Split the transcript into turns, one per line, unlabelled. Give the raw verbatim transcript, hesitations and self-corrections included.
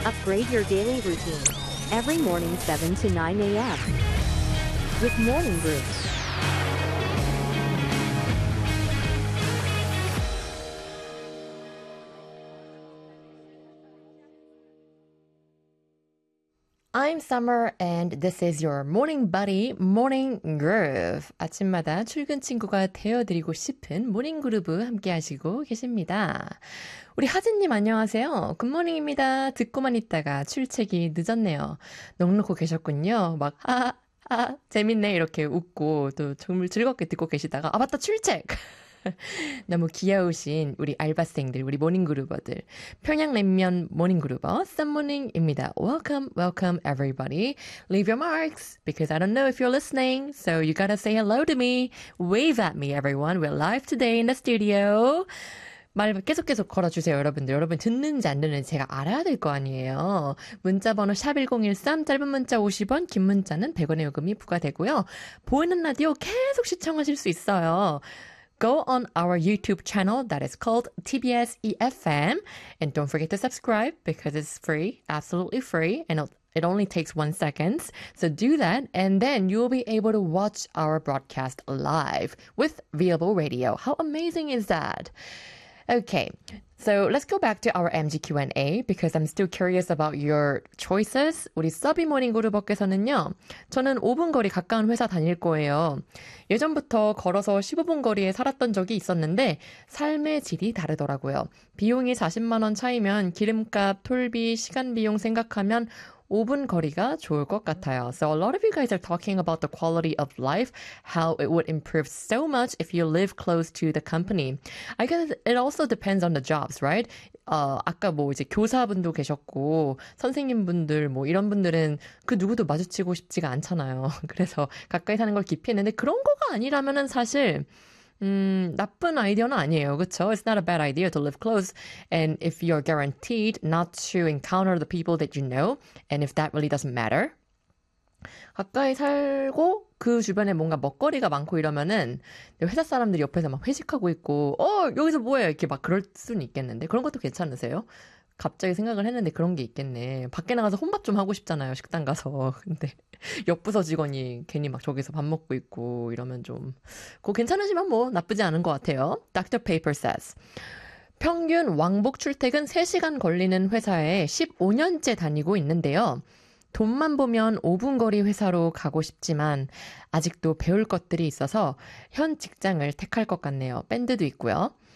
Upgrade your daily routine. Every morning seven to nine a.m. with Morning Brew.
I'm Summer and this is your morning buddy, Morning Groove. 아침마다 출근 친구가 되어드리고 싶은 모닝 그루브 함께 하시고 계십니다. 우리 하진님 안녕하세요. 굿모닝입니다. 듣고만 있다가 출첵이 늦었네요. 넋놓고 계셨군요. 막 하하 하 재밌네 이렇게 웃고 또 정말 즐겁게 듣고 계시다가 아 맞다 출첵. 너무 귀여우신 우리 알바생들, 우리 모닝그루버들. 평양냉면 모닝그루버 썸모닝입니다. Welcome, welcome everybody. Leave your marks because I don't know if you're listening. So you gotta say hello to me. Wave at me everyone. We're live today in the studio. 말 계속 계속 걸어주세요, 여러분들. 여러분 듣는지 안 듣는지 제가 알아야 될 거 아니에요. 문자번호 샵일공일삼, 짧은 문자 오십 원, 긴 문자는 백 원의 요금이 부과되고요. 보이는 라디오 계속 시청하실 수 있어요. Go on our YouTube channel that is called T B S E F M and don't forget to subscribe because it's free, absolutely free, and it only takes one second. So do that and then you'll be able to watch our broadcast live with Viable Radio. How amazing is that? Okay, so let's go back to our M G Q and A because I'm still curious about your choices. 우리 서비모닝 그루버께서는요. 저는 오 분 거리 가까운 회사 다닐 거예요. 예전부터 걸어서 십오 분 거리에 살았던 적이 있었는데 삶의 질이 다르더라고요. 비용이 사십만 원 차이면 기름값, 톨비, 시간 비용 생각하면 오 분 거리가 좋을 것 같아요. So a lot of you guys are talking about the quality of life, how it would improve so much if you live close to the company. I guess it also depends on the jobs, right? 어, 아까 뭐 이제 교사분도 계셨고 선생님분들 뭐 이런 분들은 그 누구도 마주치고 싶지가 않잖아요. 그래서 가까이 사는 걸 기피했는데 그런 거가 아니라면은 사실 음, 나쁜 아이디어는 아니에요. 그쵸? It's not a bad idea to live close. And if you're guaranteed not to encounter the people that you know, and if that really doesn't matter, 가까이 살고 그 주변에 뭔가 먹거리가 많고 이러면은 회사 사람들이 옆에서 막 회식하고 있고 어 여기서 뭐해 이렇게 막 그럴 수는 있겠는데 그런 것도 괜찮으세요? 갑자기 생각을 했는데 그런 게 있겠네. 밖에 나가서 혼밥 좀 하고 싶잖아요. 식당 가서. 근데 옆부서 직원이 괜히 막 저기서 밥 먹고 있고 이러면 좀 그거 괜찮으시면 뭐 나쁘지 않은 것 같아요. Doctor Paper says. 평균 왕복 출퇴근 세 시간 걸리는 회사에 십오 년째 다니고 있는데요. 돈만 보면 오 분 거리 회사로 가고 싶지만 아직도 배울 것들이 있어서 현 직장을 택할 것 같네요. 밴드도 있고요.